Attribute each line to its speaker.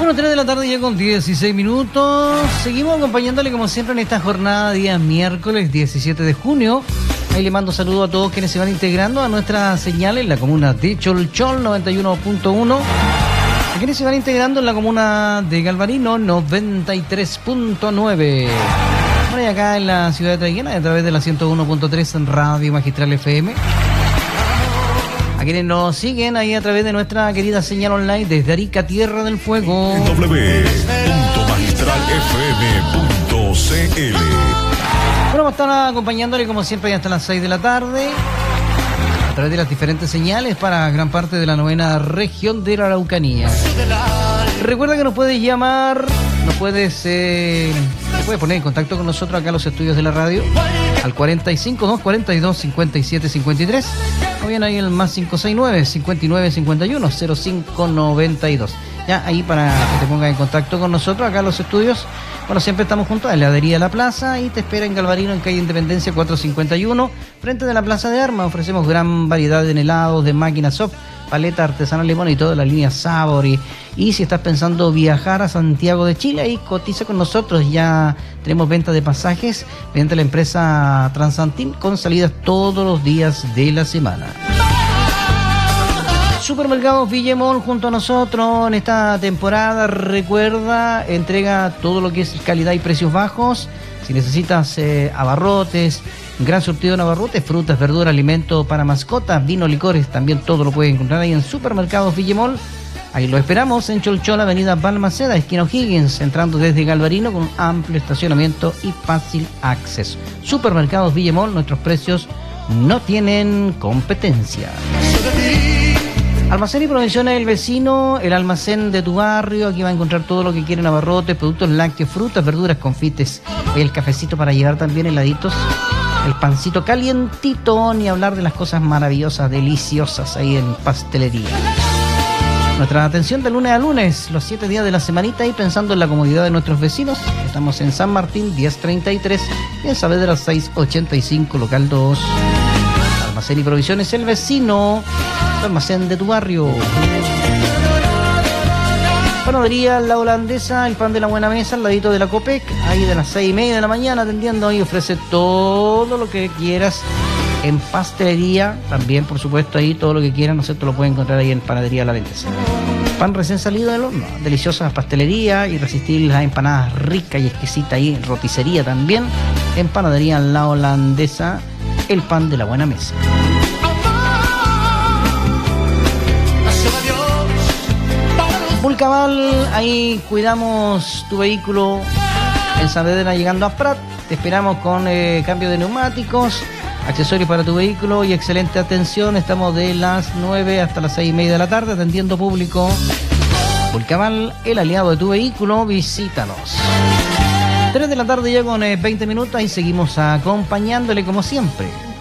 Speaker 1: Bueno, 3 de la tarde ya con 16 minutos. Seguimos acompañándole como siempre en esta jornada día miércoles 17 de junio. Ahí le mando saludos a todos quienes se van integrando a nuestra señal en la comuna de Cholchol 91.1. A quienes se van integrando en la comuna de Galvarino 93.9. Bueno, y acá en la ciudad de Traiguena a través de la 101.3 en Radio Magistral FM. A quienes nos siguen ahí a través de nuestra querida señal online desde Arica, Tierra del Fuego.
Speaker 2: www.magistralfm.cl.
Speaker 1: Bueno, vamos a estar acompañándole como siempre hasta las 6 de la tarde a través de las diferentes señales para gran parte de la novena región de la Araucanía. Recuerda que nos puedes llamar, te puedes poner en contacto con nosotros acá en los estudios de la radio al 45 242 57 53 o bien ahí el más 569 59 51 05 92. Ya ahí para que te pongas en contacto con nosotros acá en los estudios. Bueno, siempre estamos juntos a la heladería La Plaza y te espera en Galvarino en calle Independencia 451 frente de la Plaza de Armas. Ofrecemos gran variedad de helados, de máquinas soft, paleta artesanal limón y toda la línea sabor. Y si estás pensando viajar a Santiago de Chile, ahí cotiza con nosotros. Ya tenemos venta de pasajes mediante la empresa Transantil con salidas todos los días de la semana. Supermercados Villemol junto a nosotros en esta temporada. Recuerda, entrega todo lo que es calidad y precios bajos. Si necesitas abarrotes, gran surtido en abarrotes, frutas, verduras, alimentos para mascotas, vino, licores, también todo lo puedes encontrar ahí en Supermercados Villemol. Ahí lo esperamos en Cholchol, avenida Balmaceda, esquina O'Higgins, entrando desde Galvarino con amplio estacionamiento y fácil acceso. Supermercados Villemol, nuestros precios no tienen competencia. Almacén y Provisiones El Vecino, el almacén de tu barrio. Aquí va a encontrar todo lo que quieren: abarrotes, productos lácteos, frutas, verduras, confites, el cafecito para llevar también, heladitos, el pancito calientito, ni hablar de las cosas maravillosas, deliciosas ahí en pastelería. Nuestra atención de lunes a lunes, los 7 días de la semanita, y pensando en la comodidad de nuestros vecinos. Estamos en San Martín 1033 y en Saavedra 685, local 2. Almacén y Provisiones El Vecino, el almacén de tu barrio. Panadería La Holandesa, el pan de la buena mesa al ladito de la Copec, ahí de las 6:30 de la mañana atendiendo. Ahí ofrece todo lo que quieras en pastelería, también por supuesto ahí todo lo que quieras, ¿no es cierto? Lo puedes encontrar ahí en Panadería La Holandesa. Pan recién salido del horno, deliciosas pastelería, irresistibles las empanadas ricas y exquisitas ahí, roticería también, en Panadería La Holandesa, el pan de la buena mesa. Vulcamal, ahí cuidamos tu vehículo en Saavedra llegando a Prat. Te esperamos con cambio de neumáticos, accesorios para tu vehículo y excelente atención. Estamos de las 9 hasta las 6:30 de la tarde atendiendo público. Vulcamal, el aliado de tu vehículo, visítanos. 3 de la tarde ya con 20 minutos y seguimos acompañándole como siempre.